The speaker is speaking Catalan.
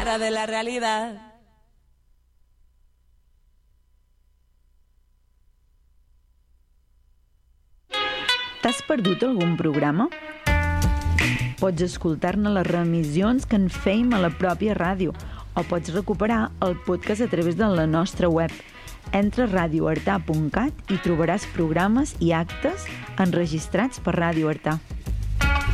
de la realidad. T'has perdut algun programa? Pots escoltar-ne les reemissions que en fèiem a la pròpia ràdio o pots recuperar el podcast a través de la nostra web. Entra a radioartà.cat i trobaràs programes i actes enregistrats per Ràdio Artà.